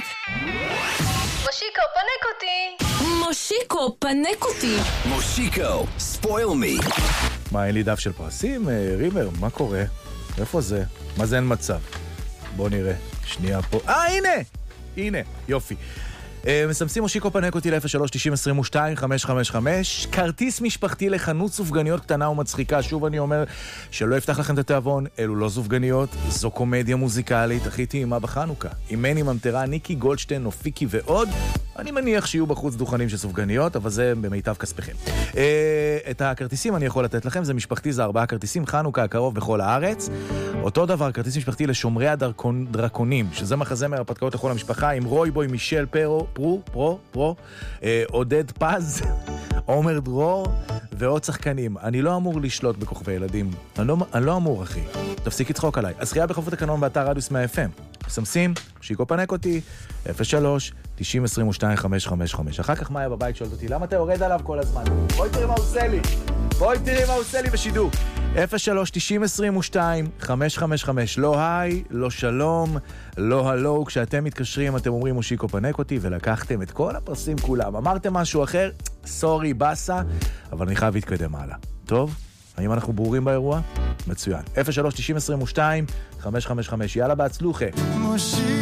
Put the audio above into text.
מושיקו, פנק אותי. מושיקו, פנק אותי. מושיקו, ספויל מי. מה, אין לי דף של פרסים? רימר, מה קורה? איפה זה? מה זה אין מצב? בוא נראה. שנייה פה. הנה, יופי. מסמסים מושיקו פנק אותי ל-03-90-22-555. כרטיס משפחתי לחנות סופגניות קטנה ומצחיקה. שוב אני אומר שלא יפתח לכם את התיאבון, אלו לא סופגניות, זו קומדיה מוזיקלית הכי טעימה בחנוכה. עם מני ממטרה, ניקי גולדשטיין, נופיקי ועוד. אני מניח שיהיו בחוץ דוכנים של סופגניות, אבל זה במיטב כספיכם. את הכרטיסים אני יכול לתת לכם, זה משפחתי, זה 4 כרטיסים, חנוכה הקרוב בכל הארץ. אותו דבר, כרטיס משפחתי לשומרי הדרקונים, שזה מחזמר הרפתקאות לכל המשפחה, עם רוי בוי, מישל פרו, עודד פז, עומר דרור ועוד שחקנים. אני לא אמור לשלוט בכוכבי ילדים. אני לא אמור, אחי. תפסיק לצחוק עליי. הזכייה בכפוף התקנון באתר רדיוס 100 FM. מסמסים, שיקו פנק אותי, 03-90-22-555. אחר כך מאיה בבית שואלת אותי, למה אתה יורד עליו כל הזמן? בואי תראי מה הוא עושה לי בשידור. 03-90-22-555. לא היי, לא שלום, לא הלו. כשאתם מתקשרים אתם אומרים מושיקו פנק אותי, ולקחתם את כל הפרסים כולם. אמרתם משהו אחר, סורי, בסה, אבל אני חייב להתקדם הלאה. טוב? האם אנחנו ברורים באירוע? מצוין. 03-90-22-555. יאללה, בהצלוחה.